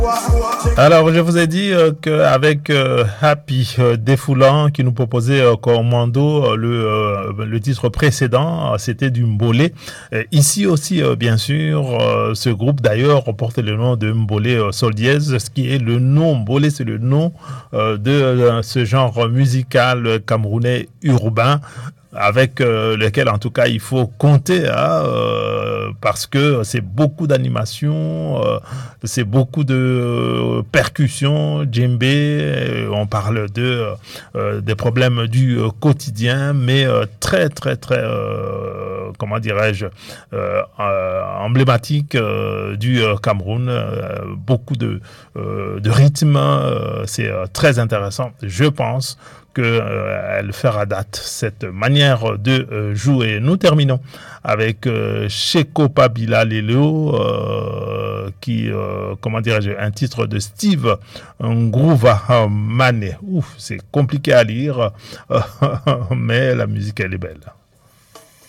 Alors, je vous ai dit qu'avec Happy Défoulant qui nous proposait Commando, le titre précédent, c'était du Mbolé. Ici aussi, bien sûr, ce groupe d'ailleurs porte le nom de Mbolé Sol Dièse, ce qui est le nom, Mbolé, c'est le nom de ce genre musical camerounais urbain, avec lequel en tout cas il faut compter parce que c'est beaucoup d'animation, c'est beaucoup de percussions, djembé, on parle des problèmes du quotidien, mais très très très comment dirais-je emblématique du Cameroun, beaucoup de rythme, c'est très intéressant, je pense que elle fera date cette manière de jouer. Nous terminons avec Sheko Pabila Lelo qui comment dirais-je, un titre de Steve Ngouva Mane. Ouf, c'est compliqué à lire mais la musique elle est belle.